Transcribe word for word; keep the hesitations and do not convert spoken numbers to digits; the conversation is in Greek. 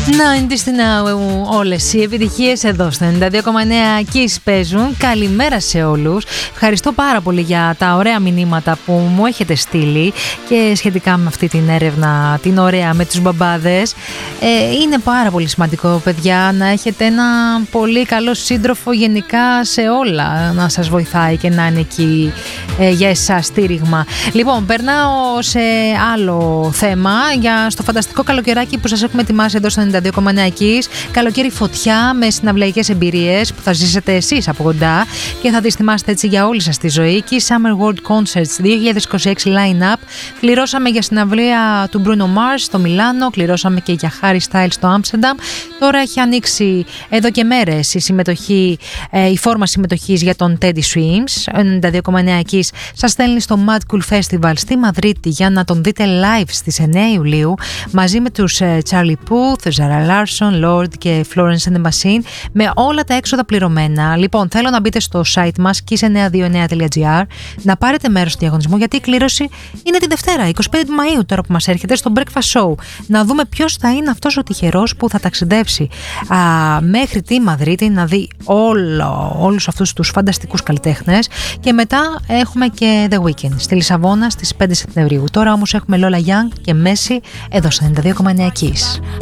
ενενήντα Now, όλες οι επιτυχίες εδώ στο ενενήντα δύο κόμμα εννέα Kiss παίζουν. Καλημέρα σε όλους. Ευχαριστώ πάρα πολύ για τα ωραία μηνύματα που μου έχετε στείλει και σχετικά με αυτή την έρευνα, την ωραία με τους μπαμπάδες. Ε, είναι πάρα πολύ σημαντικό, παιδιά, να έχετε ένα πολύ καλό σύντροφο γενικά σε όλα, να σας βοηθάει και να είναι εκεί ε, για εσάς στήριγμα. Λοιπόν, περνάω σε άλλο θέμα, για στο φανταστικό καλοκαιράκι που σας έχουμε ετοιμάσει εδώ στο ενενήντα δύο κόμμα εννέα Kiss. Καλοκαίρι φωτιά με συναυλαϊκές εμπειρίες που θα ζήσετε εσείς από κοντά και θα τις θυμάστε έτσι για όλη σας τη ζωή. Kiss Summer World Concerts δύο χιλιάδες είκοσι έξι line-up. Κληρώσαμε για συναυλία του Bruno Mars στο Μιλάνο, κληρώσαμε και για Harry Styles στο Άμστερνταμ. Τώρα έχει ανοίξει εδώ και μέρες η, συμμετοχή, ε, η φόρμα συμμετοχής για τον Teddy Swims. ενενήντα δύο κόμμα εννέα Kiss σας στέλνει στο Mad Cool Festival στη Μαδρίτη για να τον δείτε live στις εννέα Ιουλίου μαζί με τους ε, Charlie Puth, Zara Larsson, Lord και Florence and the Machine, με όλα τα έξοδα πληρωμένα. Λοιπόν, θέλω να μπείτε στο site μας kiss εννιά δύο εννιά τελεία τζι άρ να πάρετε μέρος στο διαγωνισμό, γιατί η κλήρωση είναι τη Δευτέρα, εικοστή πέμπτη Μαΐου, τώρα που μας έρχεται, στο Breakfast Show. Να δούμε ποιος θα είναι αυτός ο τυχερός που θα ταξιδέψει α, μέχρι τη Μαδρίτη να δει όλο, όλους αυτούς τους φανταστικούς καλλιτέχνες. Και μετά έχουμε και The Weeknd στη Λισαβόνα στις πέντε Σεπτεμβρίου. Τώρα όμως έχουμε Lola Young και Messi εδώ στο ενενήντα δύο κόμμα εννέα Kiss.